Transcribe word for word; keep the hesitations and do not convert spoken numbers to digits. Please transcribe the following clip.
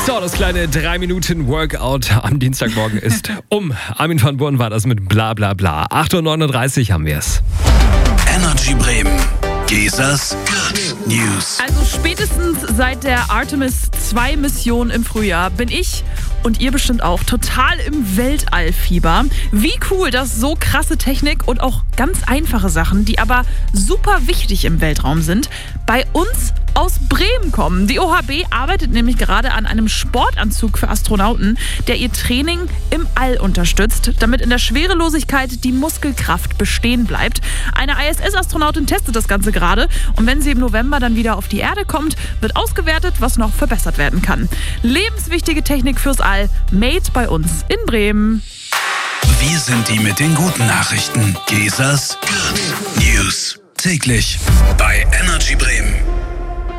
So, das kleine drei Minuten Workout am Dienstagmorgen ist um. Armin van Buuren war das mit bla bla bla. acht Uhr neununddreißig haben wir es. Energy Bremen. Gesas Good News. Also spätestens seit der Artemis zwei Mission im Frühjahr bin ich und ihr bestimmt auch total im Weltallfieber. Wie cool, dass so krasse Technik und auch ganz einfache Sachen, die aber super wichtig im Weltraum sind, bei uns aus Bremen kommen. Die O H B arbeitet nämlich gerade an einem Sportanzug für Astronauten, der ihr Training im All unterstützt, damit in der Schwerelosigkeit die Muskelkraft bestehen bleibt. Eine I S S-Astronautin testet das Ganze gerade und wenn sie im November dann wieder auf die Erde kommt, wird ausgewertet, was noch verbessert werden kann. Lebenswichtige Technik fürs All, made bei uns in Bremen. Wir sind die mit den guten Nachrichten. Gesas Good News. Täglich bei Energy Bremen.